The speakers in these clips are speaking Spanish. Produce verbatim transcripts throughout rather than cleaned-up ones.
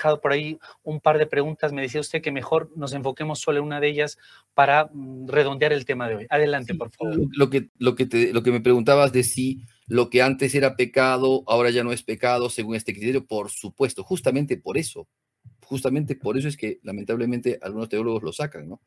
dejado por ahí un par de preguntas. Me decía usted que mejor nos enfoquemos solo en una de ellas para mm, redondear el tema de hoy. Adelante, Sí, por favor. lo, lo que, lo, que te, lo que me preguntabas de si lo que antes era pecado, ahora ya no es pecado según este criterio, por supuesto, justamente por eso, justamente por eso es que lamentablemente algunos teólogos lo sacan, ¿no?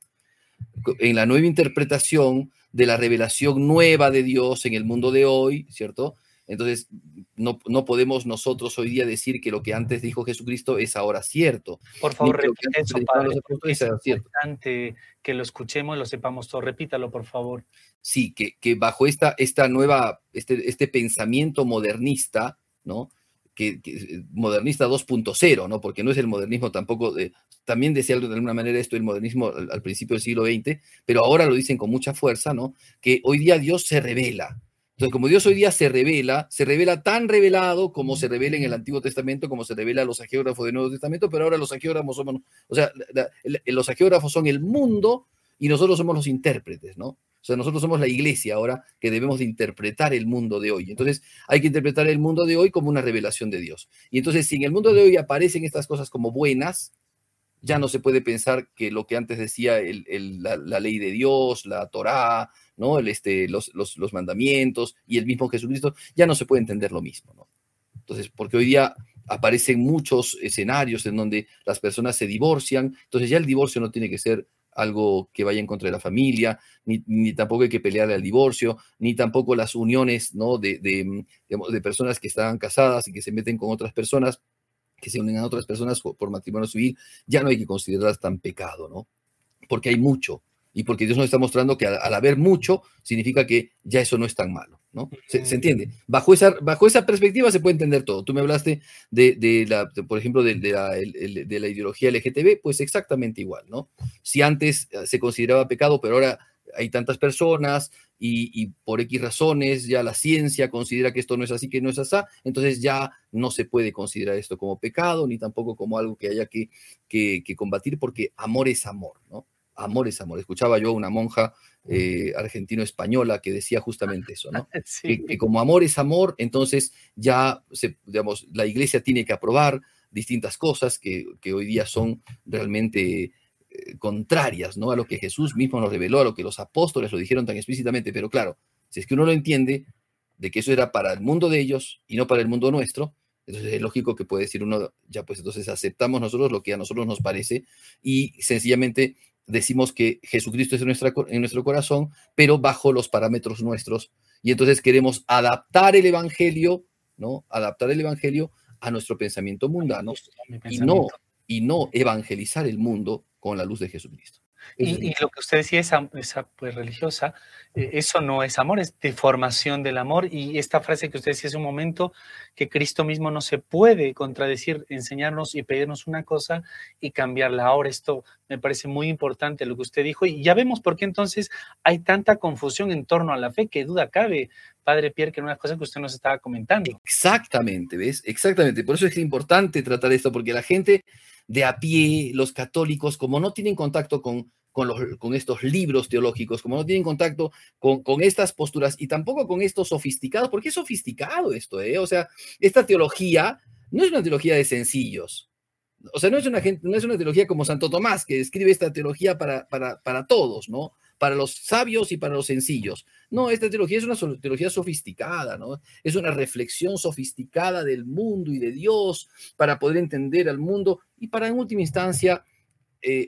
En la nueva interpretación de la revelación nueva de Dios en el mundo de hoy, ¿cierto? Entonces, no, no podemos nosotros hoy día decir que lo que antes dijo Jesucristo es ahora cierto, Por ni favor, que lo que repita antes eso, predicaban padre, los porque apóstoles es era cierto. importante que lo escuchemos, lo sepamos todo. Repítalo, por favor. Sí, que, que bajo esta, esta nueva, este, este pensamiento modernista, ¿no? Que, que modernista dos punto cero, ¿no? Porque no es el modernismo tampoco, de, también decía de alguna manera esto el modernismo al, al principio del siglo veinte, pero ahora lo dicen con mucha fuerza, ¿no? Que hoy día Dios se revela. Entonces, como Dios hoy día se revela, se revela tan revelado como se revela en el Antiguo Testamento, como se revela a los agiógrafos del Nuevo Testamento, pero ahora los agiógrafos somos, o sea, la, la, los agiógrafos son el mundo y nosotros somos los intérpretes, ¿no? O sea, nosotros somos la iglesia ahora que debemos de interpretar el mundo de hoy. Entonces, hay que interpretar el mundo de hoy como una revelación de Dios. Y entonces, si en el mundo de hoy aparecen estas cosas como buenas, ya no se puede pensar que lo que antes decía el, el, la, la ley de Dios, la Torá, ¿no? el, este, los, los, los mandamientos y el mismo Jesucristo, ya no se puede entender lo mismo, ¿no? Entonces, porque hoy día aparecen muchos escenarios en donde las personas se divorcian, entonces ya el divorcio no tiene que ser algo que vaya en contra de la familia, ni, ni tampoco hay que pelearle al divorcio, ni tampoco las uniones, ¿no? de, de, de, de personas que están casadas y que se meten con otras personas, que se unen a otras personas por, por matrimonio civil, ya no hay que considerarlas tan pecado, ¿no? Porque hay mucho, y porque Dios nos está mostrando que al, al haber mucho, significa que ya eso no es tan malo, ¿no? ¿Se, se entiende? Bajo esa, bajo esa perspectiva se puede entender todo. Tú me hablaste de, de la, de, por ejemplo, de, de, la, el, de la ideología L G T B, pues exactamente igual, ¿no? Si antes se consideraba pecado, pero ahora hay tantas personas y, y por X razones ya la ciencia considera que esto no es así, que no es así, entonces ya no se puede considerar esto como pecado, ni tampoco como algo que haya que, que, que combatir, porque amor es amor, ¿no? Amor es amor. Escuchaba yo a una monja eh, argentino-española que decía justamente eso, ¿no? Sí. Que, que como amor es amor, entonces ya, se, digamos, la iglesia tiene que aprobar distintas cosas que, que hoy día son realmente eh, contrarias, ¿no? A lo que Jesús mismo nos reveló, a lo que los apóstoles lo dijeron tan explícitamente. Pero claro, si es que uno lo entiende, de que eso era para el mundo de ellos y no para el mundo nuestro, entonces es lógico que puede decir uno, ya pues entonces aceptamos nosotros lo que a nosotros nos parece y sencillamente decimos que Jesucristo es en, nuestra, en nuestro corazón, pero bajo los parámetros nuestros. Y entonces queremos adaptar el evangelio, ¿no? Adaptar el evangelio a nuestro pensamiento mundano y no, y no evangelizar el mundo con la luz de Jesucristo. Y, y lo que usted decía, esa, esa pues, religiosa, eh, eso no es amor, es deformación del amor. Y esta frase que usted decía hace un momento, que Cristo mismo no se puede contradecir, enseñarnos y pedirnos una cosa y cambiarla. Ahora, esto me parece muy importante lo que usted dijo. Y ya vemos por qué entonces hay tanta confusión en torno a la fe, que duda cabe, Padre Pierre, que era una cosa que usted nos estaba comentando. Exactamente, ¿ves? Exactamente. Por eso es importante tratar esto, porque la gente de a pie, los católicos, como no tienen contacto con, con, los, con estos libros teológicos, como no tienen contacto con, con estas posturas y tampoco con estos sofisticados, porque es sofisticado esto, ¿eh? O sea, esta teología no es una teología de sencillos. O sea, no es una, gente, no es una teología como Santo Tomás, que escribe esta teología para, para, para todos, ¿no? Para los sabios y para los sencillos. No, esta teología es una teología sofisticada, ¿no? Es una reflexión sofisticada del mundo y de Dios para poder entender al mundo y para, en última instancia, eh,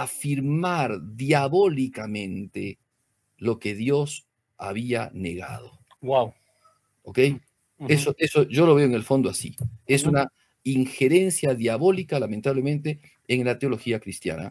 afirmar diabólicamente lo que Dios había negado. Wow. ¿Ok? Uh-huh. Eso, eso yo lo veo en el fondo así. Es uh-huh. una injerencia diabólica, lamentablemente, en la teología cristiana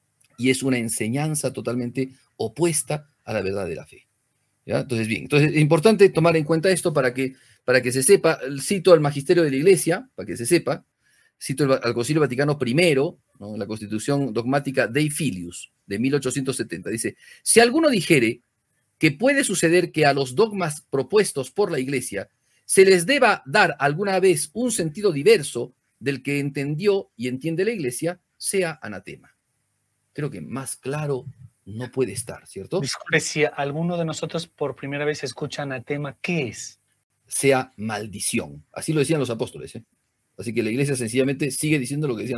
y es una enseñanza totalmente opuesta a la verdad de la fe. ¿Ya? Entonces, bien, entonces es importante tomar en cuenta esto para que, para que se sepa. Cito al magisterio de la Iglesia, para que se sepa, cito el, al Concilio Vaticano primero, ¿no? La Constitución Dogmática Dei Filius, de mil ochocientos setenta, dice, si alguno dijere que puede suceder que a los dogmas propuestos por la Iglesia se les deba dar alguna vez un sentido diverso del que entendió y entiende la Iglesia, sea anatema. Creo que más claro no puede estar, ¿cierto? Disculpe, si alguno de nosotros por primera vez escucha anatema, ¿qué es? Sea maldición. Así lo decían los apóstoles, ¿eh? Así que la Iglesia sencillamente sigue diciendo lo que decían